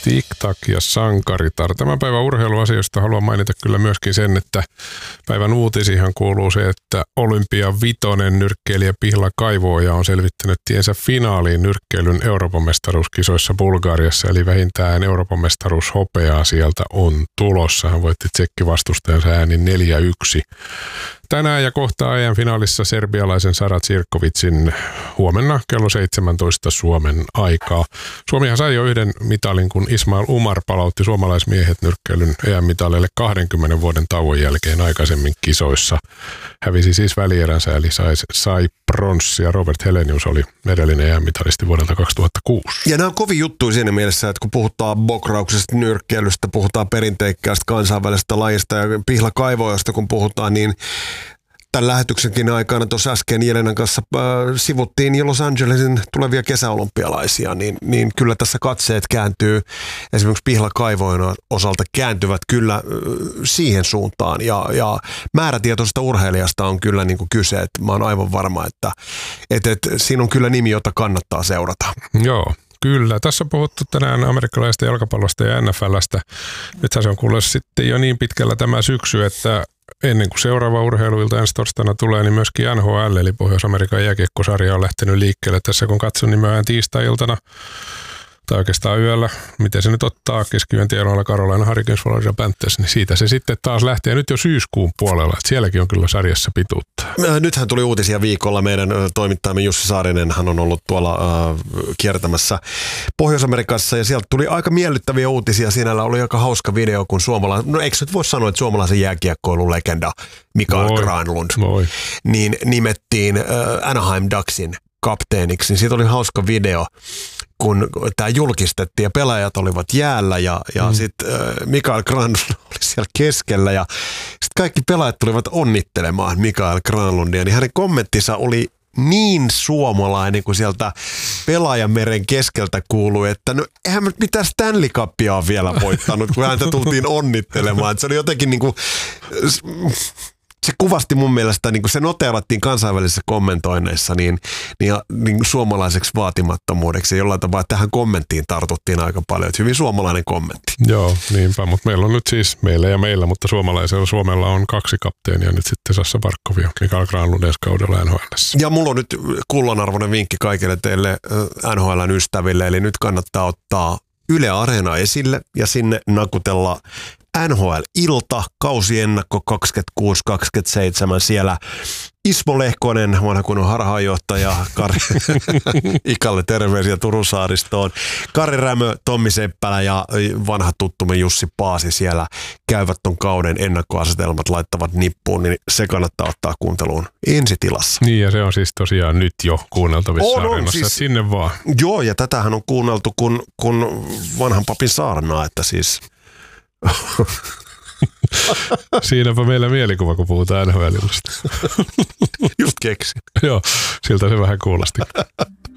TikTok ja sankaritar. Tämän päivän urheiluasioista haluan mainita kyllä myöskin sen, että päivän uutisihan kuuluu se, että Olympia vitonen nyrkkeilijä Pihla Kaivoja on selvittänyt tiensä finaaliin nyrkkeilyn Euroopan mestaruuskisoissa Bulgariassa, eli vähintään Euroopan mestaruushopeaa sieltä on tulossa. Hän voitti tsekkivastustajansa äänin 4-1. Tänään ja kohta EM-finaalissa serbialaisen Sara Cirkovicin huomenna kello 17 Suomen aikaa. Suomihan sai jo yhden mitalin, kun Ismail Umar palautti suomalaismiehet nyrkkeilyn EM-mitaleille 20 vuoden tauon jälkeen aikaisemmin kisoissa. Hävisi siis välieränsä, eli sai pronssia. Robert Helenius oli edellinen EM-mitalisti vuodelta 2006. Ja nämä on kovin juttuja siinä mielessä, että kun puhutaan bokrauksesta, nyrkkeilystä, puhutaan perinteikkäästä kansainvälisestä lajista ja Pihla Kaivoista, kun puhutaan, niin tämän lähetyksenkin aikana tuossa äsken Jelenan kanssa sivuttiin jo Los Angelesin tulevia kesäolympialaisia, niin kyllä tässä katseet kääntyy, esimerkiksi Pihla Kaivojen osalta kääntyvät kyllä siihen suuntaan ja määrätietoisesta urheilijasta on kyllä niin kuin kyse, että mä oon aivan varma, että siinä on kyllä nimi, jota kannattaa seurata. Joo. Kyllä. Tässä on puhuttu tänään amerikkalaisesta jalkapallosta ja NFL:stä. Nythän se on kuullut sitten jo niin pitkällä tämä syksy, että ennen kuin seuraava urheiluilta ensi torstaina tulee, niin myöskin NHL, eli Pohjois-Amerikan jääkiekkosarja on lähtenyt liikkeelle. Tässä kun katson, niin myöhään tiistai-iltana tai oikeastaan yöllä, miten se nyt ottaa keskiyön tienoilla Carolina Hurricanes, Florida Panthers, niin siitä se sitten taas lähtee nyt jo syyskuun puolella, että sielläkin on kyllä sarjassa pituutta. Nythän tuli uutisia viikolla. Meidän toimittajamme Jussi Saarinen, hän on ollut tuolla kiertämässä Pohjois-Amerikassa ja sieltä tuli aika miellyttäviä uutisia. Siinä oli aika hauska video, kun eikö nyt voi sanoa, että suomalaisen jääkiekkoilun legenda Mikael Granlund niin nimettiin Anaheim Ducksin kapteeniksi. Siitä oli hauska video, kun tämä julkistettiin ja pelaajat olivat jäällä ja sitten Mikael Granlund oli siellä keskellä ja sitten kaikki pelaajat tulivat onnittelemaan Mikael Granlundia, niin hänen kommenttinsa oli niin suomalainen, kun sieltä Pelaajameren keskeltä kuului, että no eihän mä mitään Stanley Cupia ole vielä voittanut, kun häntä tultiin onnittelemaan. Et se oli jotenkin niin kuin, se kuvasti mun mielestä, niin kuin se noteerattiin kansainvälisissä kommentoinneissa niin suomalaiseksi vaatimattomuudeksi. Jollain tavalla tähän kommenttiin tartuttiin aika paljon, että hyvin suomalainen kommentti. Joo, niinpä, mutta meillä on nyt siis meillä, mutta Suomella on 2 kapteenia nyt sitten Sassa Barkov ja Mikael Granlund ensi kaudella NHL:ssä. Ja mulla on nyt kullanarvoinen vinkki kaikille teille NHL:n ystäville, eli nyt kannattaa ottaa Yle Areena esille ja sinne nakutella NHL-ilta, kausiennakko 26-27, siellä Ismo Lehkonen, vanha kunnon harhaanjohtaja, Ikalle terveisiä Turun saaristoon, Kari Rämö, Tommi Seppälä ja vanha tuttumme Jussi Paasi siellä käyvät ton kauden ennakkoasetelmat, laittavat nippuun, niin se kannattaa ottaa kuunteluun ensitilassa. Niin ja se on siis tosiaan nyt jo kuunneltavissa Areenassa, siis, sinne vaan. Joo ja tätähän on kuunneltu kun vanhan papin saarnaa, että siis siinäpä meillä mielikuva, kun puhutaan NHL-illasta. Just keksin. Joo, siltä se vähän kuulosti.